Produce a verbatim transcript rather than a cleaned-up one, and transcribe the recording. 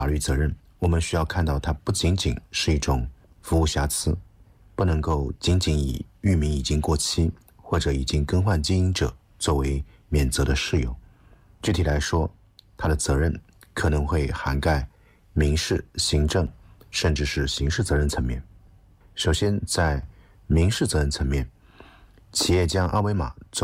法律责任，我们需要看到它不仅仅是一种服务瑕疵，不能够仅仅以域名已经过期或者已经更换经营者作为免责的事由。具体来说，它的责任可能会涵盖民事、行政甚至是刑事责任层面。首先，在民事责任层面，企业将二维码